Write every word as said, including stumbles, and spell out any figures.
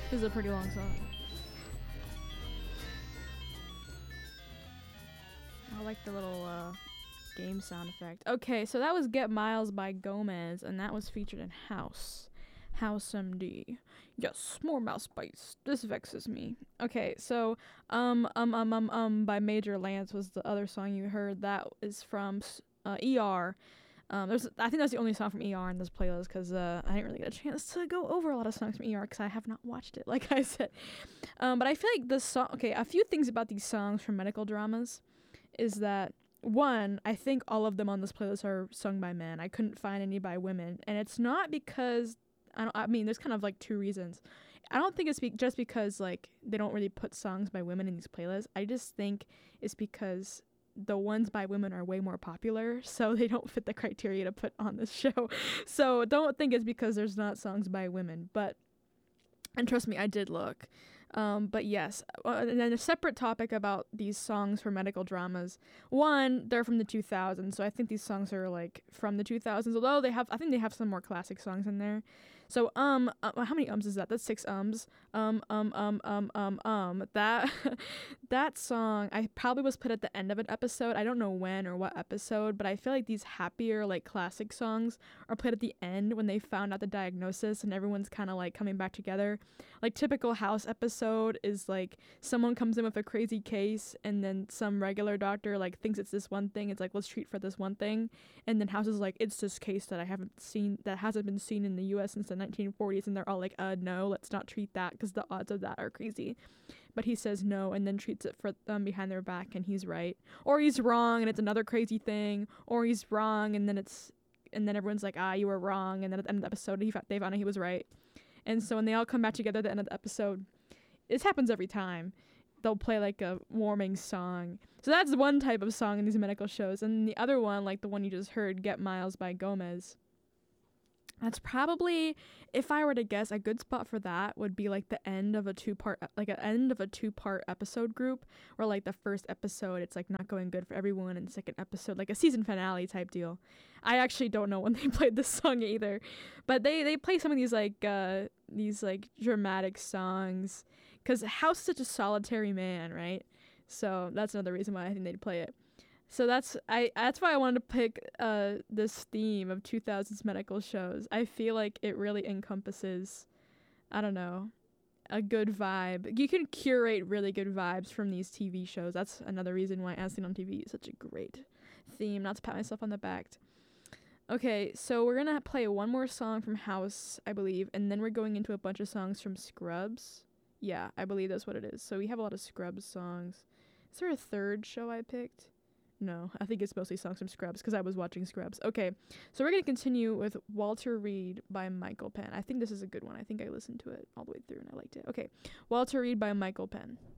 This is a pretty long song. I like the little uh, game sound effect. Okay, so that was Get Miles by Gomez, and that was featured in House. House M D. Yes, more mouse bites. This vexes me. Okay, so um um um um um by Major Lance was the other song you heard. That is from uh, E R. Um, there's I think that's the only song from E R in this playlist because uh, I didn't really get a chance to go over a lot of songs from E R because I have not watched it, like I said. Um, but I feel like this song. Okay, a few things about these songs from medical dramas is that. One, I think all of them on this playlist are sung by men. I couldn't find any by women, and it's not because I don't. I mean, there's kind of like two reasons. I don't think it's be- just because like they don't really put songs by women in these playlists. I just think it's because the ones by women are way more popular, so they don't fit the criteria to put on this show. So don't think it's because there's not songs by women, but and trust me, I did look. Um, but yes, uh, and then a separate topic about these songs for medical dramas. One, they're from the two thousands, so I think these songs are like from the two thousands. Although they have, I think they have some more classic songs in there. So um, uh, how many ums is that? That's six ums. Um, um, um, um, um, um. That that song I probably was put at the end of an episode. I don't know when or what episode, but I feel like these happier like classic songs are put at the end when they found out the diagnosis and everyone's kind of like coming back together. Like typical House episode is like someone comes in with a crazy case and then some regular doctor like thinks it's this one thing. It's like, let's treat for this one thing. And then House is like, it's this case that I haven't seen, that hasn't been seen in the U S since the nineteen forties. And they're all like, uh, no, let's not treat that because the odds of that are crazy. But he says no and then treats it for them behind their back and he's right. Or he's wrong and it's another crazy thing. Or he's wrong and then it's, and then everyone's like, ah, you were wrong. And then at the end of the episode, he, they found out he was right. And so when they all come back together at the end of the episode, this happens every time. They'll play like a warming song. So that's one type of song in these medical shows. And the other one, like the one you just heard, Get Miles by Gomez. That's probably, if I were to guess, a good spot for that would be like the end of a two-part, like an end of a two-part episode group, where like the first episode, it's like not going good for everyone, and second episode, like a season finale type deal. I actually don't know when they played this song either, but they, they play some of these like, uh, these like dramatic songs, because House is such a solitary man, right? So that's another reason why I think they'd play it. So that's I that's why I wanted to pick uh this theme of two thousands medical shows. I feel like it really encompasses, I don't know, a good vibe. You can curate really good vibes from these T V shows. That's another reason why As Seen on T V is such a great theme. Not to pat myself on the back. Okay, so we're gonna play one more song from House, I believe, and then we're going into a bunch of songs from Scrubs. Yeah, I believe that's what it is. So we have a lot of Scrubs songs. Is there a third show I picked? No, I think it's mostly songs from Scrubs because I was watching Scrubs. Okay, so we're going to continue with Walter Reed by Michael Penn. I think this is a good one. I think I listened to it all the way through and I liked it. Okay, Walter Reed by Michael Penn.